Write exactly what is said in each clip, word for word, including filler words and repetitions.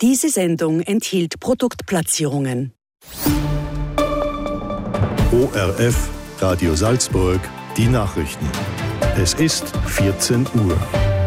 Diese Sendung enthielt Produktplatzierungen. O R F, Radio Salzburg, die Nachrichten. Es ist vierzehn Uhr.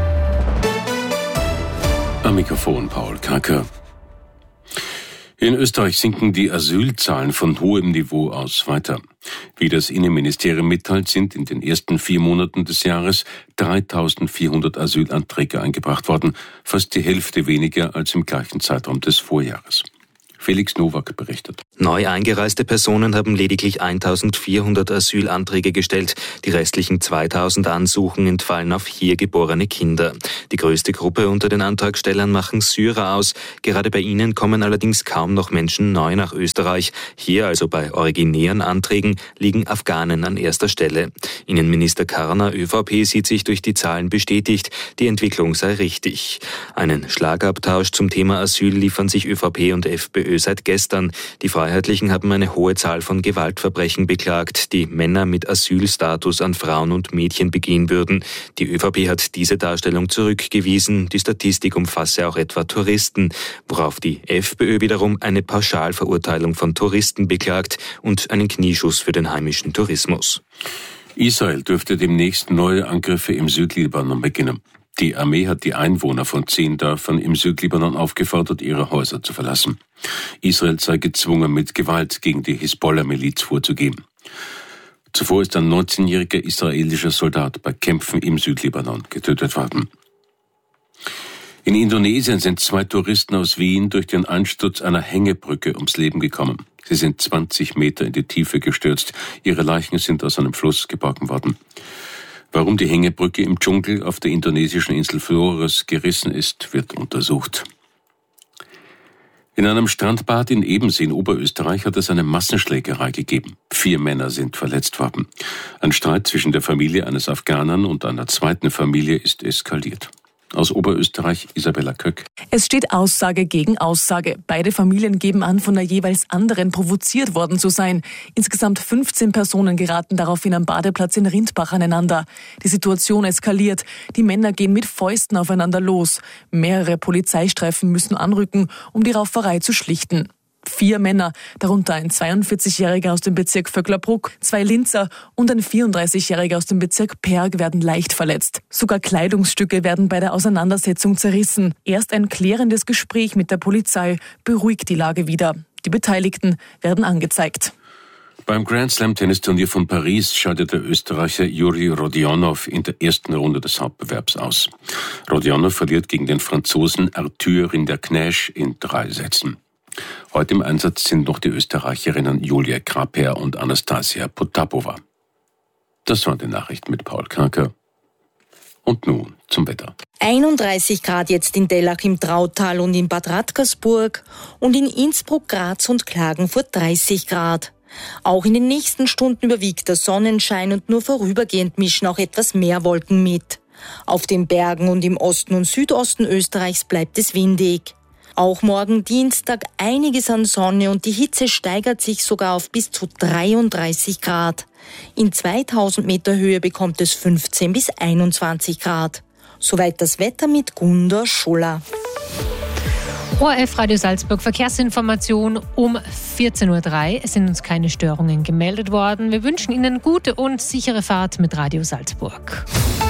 Am Mikrofon Paul Kacker. In Österreich sinken die Asylzahlen von hohem Niveau aus weiter. Wie das Innenministerium mitteilt, sind in den ersten vier Monaten des Jahres dreitausendvierhundert Asylanträge eingebracht worden, fast die Hälfte weniger als im gleichen Zeitraum des Vorjahres. Felix Nowak berichtet. Neu eingereiste Personen haben lediglich eintausendvierhundert Asylanträge gestellt. Die restlichen zweitausend Ansuchen entfallen auf hier geborene Kinder. Die größte Gruppe unter den Antragstellern machen Syrer aus. Gerade bei ihnen kommen allerdings kaum noch Menschen neu nach Österreich. Hier, also bei originären Anträgen, liegen Afghanen an erster Stelle. Innenminister Karner, ÖVP, sieht sich durch die Zahlen bestätigt. Die Entwicklung sei richtig. Einen Schlagabtausch zum Thema Asyl liefern sich ÖVP und FPÖ seit gestern. Die Freiheitlichen haben eine hohe Zahl von Gewaltverbrechen beklagt, die Männer mit Asylstatus an Frauen und Mädchen begehen würden. Die ÖVP hat diese Darstellung zurückgewiesen. Die Statistik umfasse auch etwa Touristen, worauf die FPÖ wiederum eine Pauschalverurteilung von Touristen beklagt und einen Knieschuss für den heimischen Tourismus. Israel dürfte demnächst neue Angriffe im Südlibanon beginnen. Die Armee hat die Einwohner von zehn Dörfern im Südlibanon aufgefordert, ihre Häuser zu verlassen. Israel sei gezwungen, mit Gewalt gegen die Hisbollah-Miliz vorzugehen. Zuvor ist ein neunzehnjähriger israelischer Soldat bei Kämpfen im Südlibanon getötet worden. In Indonesien sind zwei Touristen aus Wien durch den Einsturz einer Hängebrücke ums Leben gekommen. Sie sind zwanzig Meter in die Tiefe gestürzt. Ihre Leichen sind aus einem Fluss geborgen worden. Warum die Hängebrücke im Dschungel auf der indonesischen Insel Flores gerissen ist, wird untersucht. In einem Strandbad in Ebensee in Oberösterreich hat es eine Massenschlägerei gegeben. Vier Männer sind verletzt worden. Ein Streit zwischen der Familie eines Afghanen und einer zweiten Familie ist eskaliert. Aus Oberösterreich, Isabella Köck. Es steht Aussage gegen Aussage. Beide Familien geben an, von der jeweils anderen provoziert worden zu sein. Insgesamt fünfzehn Personen geraten daraufhin am Badeplatz in Rindbach aneinander. Die Situation eskaliert. Die Männer gehen mit Fäusten aufeinander los. Mehrere Polizeistreifen müssen anrücken, um die Rauferei zu schlichten. Vier Männer, darunter ein zweiundvierzigjähriger aus dem Bezirk Vöcklerbruck, zwei Linzer und ein vierunddreißigjähriger aus dem Bezirk Perg werden leicht verletzt. Sogar Kleidungsstücke werden bei der Auseinandersetzung zerrissen. Erst ein klärendes Gespräch mit der Polizei beruhigt die Lage wieder. Die Beteiligten werden angezeigt. Beim Grand Slam Tennisturnier von Paris scheidet der Österreicher Juri Rodionov in der ersten Runde des Hauptbewerbs aus. Rodionov verliert gegen den Franzosen Arthur Rinderknecht in drei Sätzen. Heute im Einsatz sind noch die Österreicherinnen Julia Kraper und Anastasia Potapova. Das waren die Nachrichten mit Paul Kacker. Und nun zum Wetter. einunddreißig Grad jetzt in Dellach im Trautal und in Bad Radkersburg und in Innsbruck, Graz und Klagenfurt dreißig Grad. Auch in den nächsten Stunden überwiegt der Sonnenschein und nur vorübergehend mischen auch etwas mehr Wolken mit. Auf den Bergen und im Osten und Südosten Österreichs bleibt es windig. Auch morgen Dienstag einiges an Sonne und die Hitze steigert sich sogar auf bis zu dreiunddreißig Grad. In zweitausend Meter Höhe bekommt es fünfzehn bis einundzwanzig Grad. Soweit das Wetter mit Gunda Scholler. O R F Radio Salzburg Verkehrsinformation um vierzehn Uhr drei. Es sind uns keine Störungen gemeldet worden. Wir wünschen Ihnen gute und sichere Fahrt mit Radio Salzburg.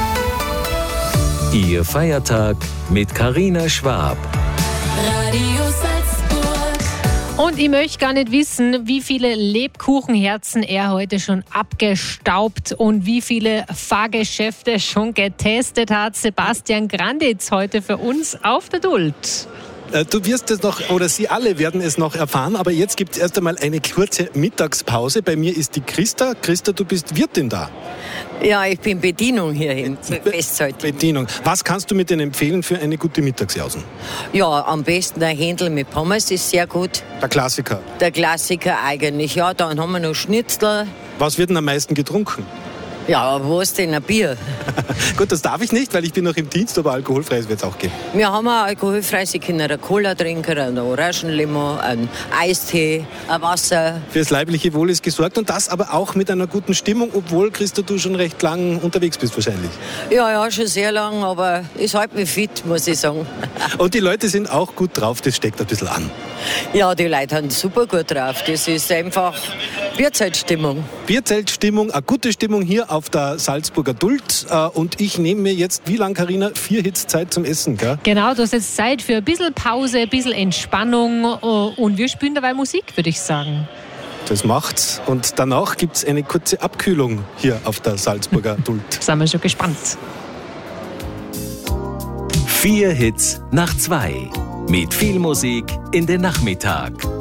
Ihr Feiertag mit Carina Schwab. Radio Salzburg. Und ich möchte gar nicht wissen, wie viele Lebkuchenherzen er heute schon abgestaubt und wie viele Fahrgeschäfte schon getestet hat. Sebastian Granditz heute für uns auf der Duld. Du wirst es noch, oder Sie alle werden es noch erfahren, aber jetzt gibt es erst einmal eine kurze Mittagspause. Bei mir ist die Christa. Christa, du bist Wirtin da. Ja, ich bin Bedienung hier im Festzelt. Bedienung. Was kannst du mir denn empfehlen für eine gute Mittagsjausen? Ja, am besten der Händel mit Pommes ist sehr gut. Der Klassiker? Der Klassiker eigentlich, ja. Dann haben wir noch Schnitzel. Was wird denn am meisten getrunken? Ja, was denn, ein Bier? Gut, das darf ich nicht, weil ich bin noch im Dienst, aber alkoholfreies wird es auch geben. Wir haben auch alkoholfreies, Sie können eine Cola trinken, einen Orangenlimo, einen Eistee, ein Wasser. Fürs leibliche Wohl ist gesorgt und das aber auch mit einer guten Stimmung, obwohl, Christa, du schon recht lang unterwegs bist wahrscheinlich. Ja, ja, schon sehr lang, aber ich halte mich fit, muss ich sagen. Und die Leute sind auch gut drauf, das steckt ein bisschen an. Ja, die Leute haben super gut drauf. Das ist einfach Bierzeltstimmung. Bierzeltstimmung, eine gute Stimmung hier auf der Salzburger Duld. Und ich nehme mir jetzt, wie lang, Carina? Vier Hits Zeit zum Essen, gell? Genau, du hast jetzt Zeit für ein bisschen Pause, ein bisschen Entspannung und wir spielen dabei Musik, würde ich sagen. Das macht's. Und danach gibt's eine kurze Abkühlung hier auf der Salzburger Duld. Sind wir schon gespannt. Vier Hits nach zwei. Mit viel Musik in den Nachmittag.